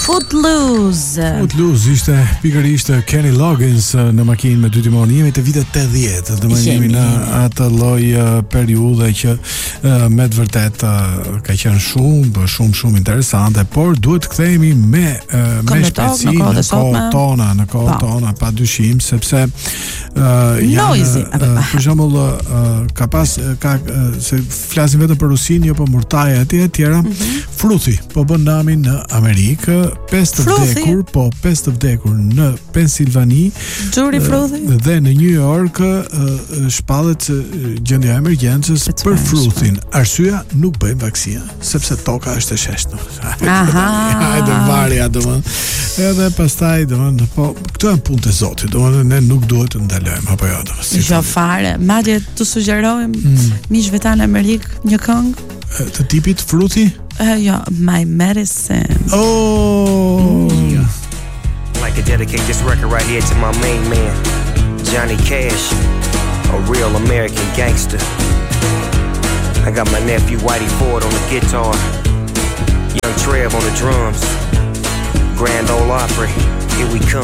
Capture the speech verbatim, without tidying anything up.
Footloose. Footloose ishte pikërisht Kenny Loggins në makinë me dy timon. Jemi të vitet tetëdhjetë, do të jemi në atë lloj periudhe që me të vërtet ka qenë shumë, shumë shumë interesante, por duhet të kthehemi me me shpejtësi në kohën tona, në kohën tona, padyshim, sepse Noisy, për shembull ka pas ka se flasim vetëm për Rusin, jo për murtaje etj etj. Fruthi po bën namin në Amerikë, pesë të vdekur, po pesë të vdekur në Pensilvani, Gjuri Fruthi, dhe në New York shpallet gjendja e emergjencës për fruthin. Arsyeja, nuk bëjmë vaksinë, sepse toka është e sheshtur. Aha. Hajde varja, domethënë. Edhe pastaj domethënë, po këto janë punë të Zotit, domethënë ne nuk duhet të ndalojmë apo jo, domethënë. Jo fare, madje të sugjerojmë mm. miqve tanë në Amerikë një këngë të tipit Fruthi? Uh, jo, My Medicine. Oh. Yeah. I'd like to dedicate this record right here to my main man, Johnny Cash, a real American gangster. I got my nephew Whitey Ford on the guitar, Young Trev on the drums, Grand Ole Opry, here we come.